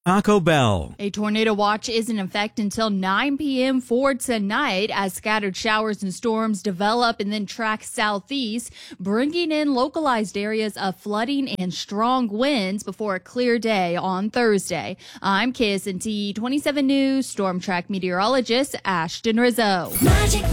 Taco Bell. A tornado watch is in effect until 9 p.m. for tonight as scattered showers and storms develop and then track southeast, bringing in localized areas of flooding and strong winds before a clear day on Thursday. I'm KSNT 27 News Storm Track meteorologist Ashton Rizzo. Magic